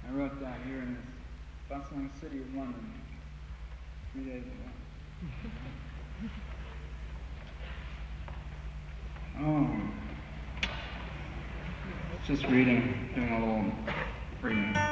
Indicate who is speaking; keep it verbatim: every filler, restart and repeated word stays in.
Speaker 1: I wrote that here in this bustling city of London three days ago. Oh, just reading, doing a little reading.